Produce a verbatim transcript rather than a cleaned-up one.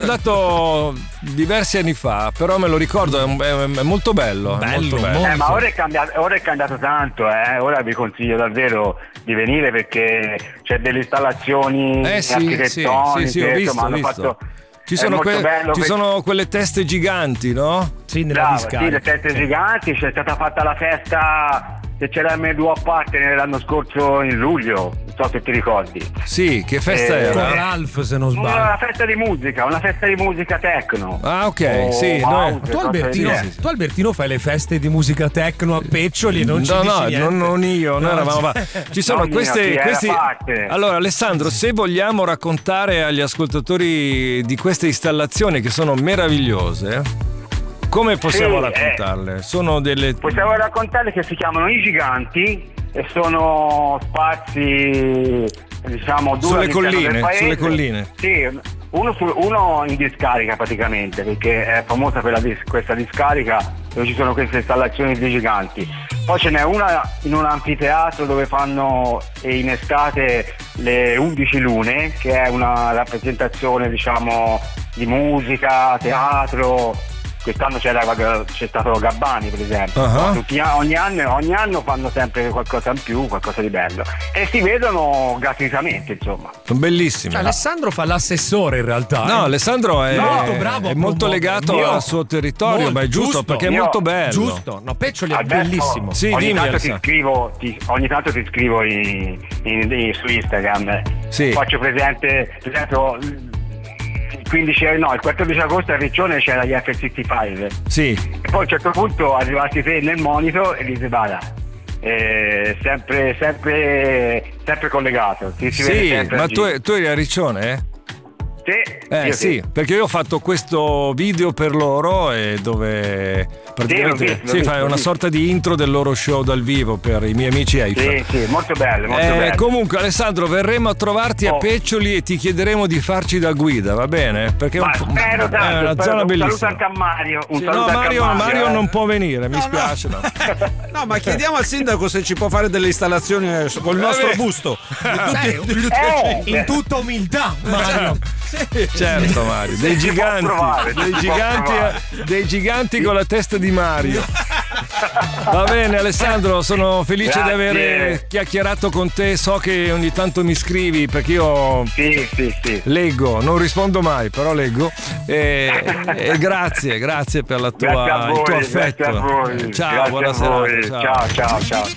andato diversi anni fa, però me lo ricordo, è, è, è molto bello. Bello, è molto bello. molto. Eh, ma ora è cambiato, ora è cambiato tanto, eh. Ora vi consiglio davvero di venire perché c'è delle installazioni Eh sì, architettoniche, sì, sì, sì, ho visto, insomma, hanno ho visto. fatto. Ci sono, molto que- bello ci perché- sono quelle teste giganti, no? Sì, nella Bravo, discarica. sì, le teste giganti, c'è stata fatta la festa che c'era il M due Partner l'anno scorso in luglio, non so se ti ricordi. Sì, che festa Eh, Con era? Ralph, se non sbaglio. Una festa di musica, una festa di musica techno. Ah, ok, O sì. house, Noi... Tu cose Albertino, del genere. tu Albertino fai le feste di musica techno a Peccioli e non ci No, dici no, niente. non, non io, noi No, eravamo. cioè- Ci sono Non io, queste. chi era questi... parte. Allora, Alessandro, se vogliamo raccontare agli ascoltatori di queste installazioni che sono meravigliose, come possiamo Sì, raccontarle? Sono delle. Possiamo raccontare che si chiamano I Giganti e sono spazi, diciamo, due Sulle all'interno colline, del paese. sulle colline. Sì, uno, su- uno in discarica praticamente, perché è famosa per la dis- questa discarica dove ci sono queste installazioni di giganti. Poi ce n'è una in un anfiteatro dove fanno eh, in estate le undici lune, che è una rappresentazione, diciamo, di musica, teatro. Quest'anno c'era, c'è stato Gabbani, per esempio. Uh-huh. Tutti, ogni, anno, ogni anno fanno sempre qualcosa in più, qualcosa di bello. E si vedono gratuitamente, insomma. Sono bellissime. Cioè, Alessandro fa l'assessore in realtà. No, eh. Alessandro è Molto bravo a è molto promuovere. legato Io- al suo territorio, Molto, ma è giusto, giusto. perché è Io- molto bello. Giusto, no, Peccioli è Alberto, bellissimo. Sì, ogni dimmi, tanto ti Alessandro. scrivo, ti- ogni tanto ti scrivo in- in- in- su Instagram. Sì. Faccio presente, per esempio, il quindici, no, il quattordici agosto a Riccione c'era gli F sessantacinque. Sì. E poi a un certo punto arrivati te nel monitor e dice vada. Eh, sempre, sempre, sempre collegato. Ti si vede Sì, sempre ma a tu, giro. tu eri a Riccione, eh? Sì, Eh io sì, perché io ho fatto questo video per loro e dove praticamente Sì, l'ho visto, l'ho sì, visto, fai l'ho una visto. sorta di intro del loro show dal vivo per i miei amici Eiffel. Sì, sì, molto bello, molto Eh, bello. comunque Alessandro, verremo a trovarti a Oh. Peccioli e ti chiederemo di farci da guida, va bene? Perché è, Ma un po'- spero è tanto, una spero- zona un bellissima. saluto anche a Mario. Un Sì, saluto no, anche a Mario, Mario eh. non può venire, mi No, spiace. No. No, ma chiediamo al sindaco se ci può fare delle installazioni eh, col nostro Vabbè. busto. Dai, Eh, in tutta umiltà, Mario. Certo, Mario, dei Si può giganti, provare, dei si può giganti, provare. dei giganti con la testa di Mario. Va bene Alessandro, sono felice di Grazie. aver chiacchierato con te, so che ogni tanto mi scrivi perché io Sì, sì, sì. leggo, non rispondo mai, però leggo e, e grazie, grazie per la tua, Grazie a voi, il tuo grazie affetto. a voi. Ciao, grazie buona a serata. voi. Ciao, ciao, ciao.